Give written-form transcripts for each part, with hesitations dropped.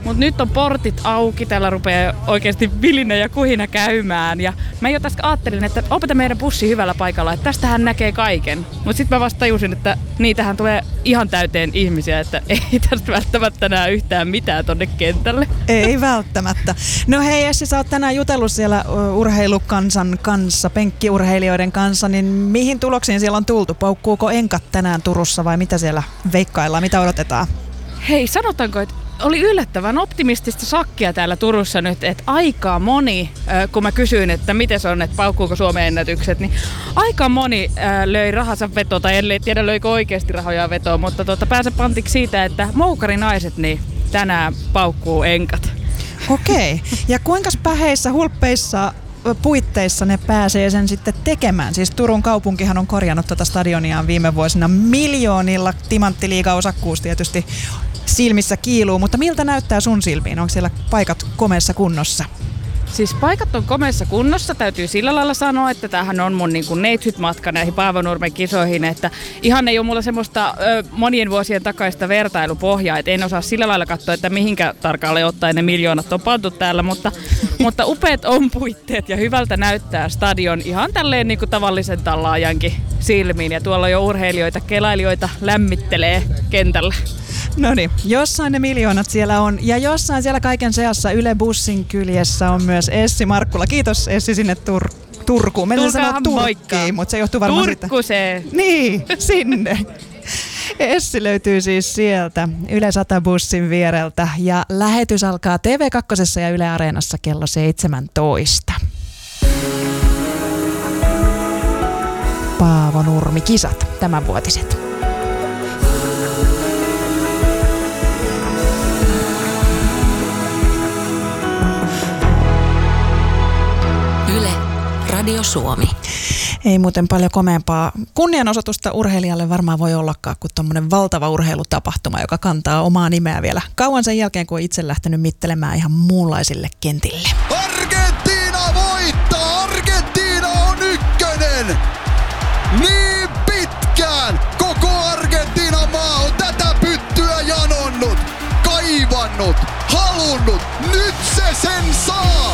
Mutta nyt on portit auki, täällä rupeaa oikeasti vilinä ja kuhina käymään. Ja mä jo tässä ajattelin, että opeta meidän bussi hyvällä paikalla, että tästähän näkee kaiken. Mutta sitten mä vasta tajusin, että niitähän tulee ihan täyteen ihmisiä, että ei tästä välttämättä näe yhtään mitään tonne kentälle. Ei välttämättä. No hei Essi, sä oot tänään jutellut siellä urheilukansan kanssa, penkkiurheilijoiden kanssa, niin mihin tuloksiin siellä on tultu? Paukkuuko enkat tänään Turussa vai mitä siellä veikkaillaan, mitä odotetaan? Hei, sanotaanko, että oli yllättävän optimistista sakkia täällä Turussa nyt, että aika moni, kun mä kysyin, että miten se on, että paukkuuko Suomen ennätykset, niin aika moni löi rahansa vetoon, tai en tiedä löikö oikeasti rahoja vetoon, mutta pääsen pantiksi siitä, että moukarinaiset niin tänään paukkuu enkat. Okei. Ja kuinka päheissä, hulppeissa puitteissa ne pääsee sen sitten tekemään? Siis Turun kaupunkihan on korjannut tuota stadioniaan viime vuosina miljoonilla. Timanttiliiga-osakkuus tietysti silmissä kiiluu, mutta miltä näyttää sun silmiin? Onko siellä paikat komeassa kunnossa? Siis paikat on komeassa kunnossa, täytyy sillä lailla sanoa, että tämähän on mun niin neitsyt-matka näihin Paavonurmen kisoihin, että ihan ei ole mulla semmoista monien vuosien takaista vertailupohjaa, että en osaa sillä lailla katsoa, että mihinkä tarkalleen ottaen ne miljoonat on pantu täällä, mutta upeat on puitteet ja hyvältä näyttää stadion ihan tälleen niin kuin tavallisen tallaajankin silmiin ja tuolla jo urheilijoita, kelailijoita lämmittelee kentällä. No niin, jossain ne miljoonat siellä on ja jossain siellä kaiken seassa Yle Bussin kyljessä on myös Essi Markkula. Kiitos Essi sinne Turkuun. Meillä sanoo Turkkiin, mutta se johtuu varmaan siitä. Turkkuseen. Niin, sinne. Essi löytyy siis sieltä Yle 100 bussin viereltä ja lähetys alkaa TV2 ja Yle Areenassa kello 17. Paavonurmi-kisat, tämänvuotiset. Radio Suomi. Ei muuten paljon komeampaa kunnianosoitusta urheilijalle varmaan voi ollakaan kuin tommonen valtava urheilutapahtuma, joka kantaa omaa nimeä vielä kauan sen jälkeen, kun on itse lähtenyt mittelemään ihan muunlaisille kentille. Argentiina voittaa! Argentiina on ykkönen! Niin pitkään koko Argentiinan maa on tätä pyttyä janonnut, kaivannut, halunnut. Nyt se sen saa!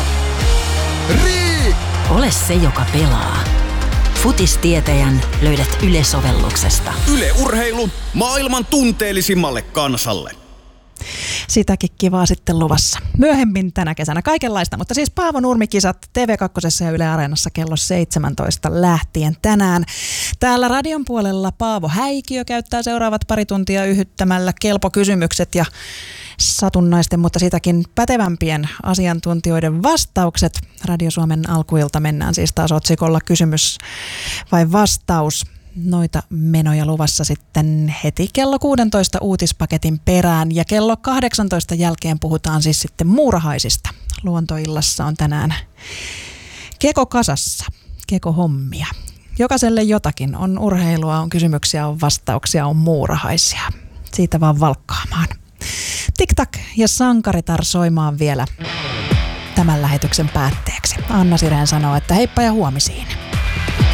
Ole se, joka pelaa. Futistietäjän löydät Yle-sovelluksesta. Yle Urheilu maailman tunteellisimmalle kansalle. Sitäkin kivaa sitten luvassa. Myöhemmin tänä kesänä kaikenlaista, mutta siis Paavonurmi-kisat TV2 ja Yle Areenassa kello 17 lähtien tänään. Täällä radion puolella Paavo Häikiö käyttää seuraavat pari tuntia yhyttämällä kelpokysymykset ja satunnaisten, mutta sitäkin pätevämpien asiantuntijoiden vastaukset. Radio Suomen alkuilta mennään siis taas otsikolla kysymys vai vastaus. Noita menoja luvassa sitten heti kello 16 uutispaketin perään ja kello 18 jälkeen puhutaan siis sitten muurahaisista. Luontoillassa on tänään Keko kasassa, Keko hommia. Jokaiselle jotakin, on urheilua, on kysymyksiä, on vastauksia, on muurahaisia. Siitä vaan valkkaamaan. Tik-tak ja Sankaritar soimaan vielä tämän lähetyksen päätteeksi. Anna Sireen sanoo, että heippa ja huomisiin.